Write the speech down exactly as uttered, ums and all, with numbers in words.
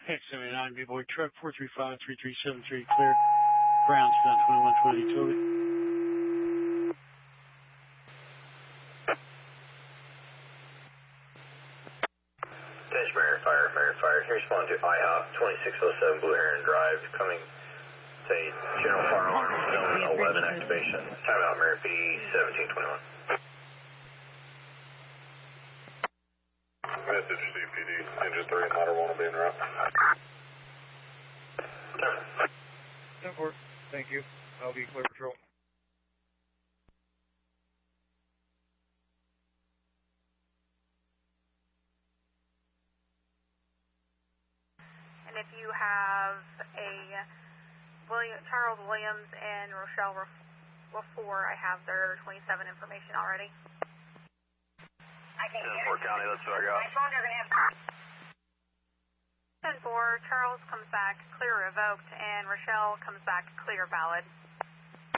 X seventy-nine, B-Boy truck, four three five, three three seven three, clear. Brownstown, twenty-one twenty, Toby. Attention, Mariner Fire, Mariner Fire. Can you respond to I HOP twenty-six oh seven Blue Heron Drive, coming, say, General Fire Alarm, zone eleven activation. Timeout, Mariner P seventeen twenty-one. Message C P D, engine three and ladder one will be en route. ten four, thank you. I'll be clear patrol. And if you have a William, Charles Williams and Rochelle LaFour, I have their twenty-seven information already. I can't get it. County, that's what I got. My phone doesn't have ten four, Charles comes back clear revoked, and Rochelle comes back clear valid.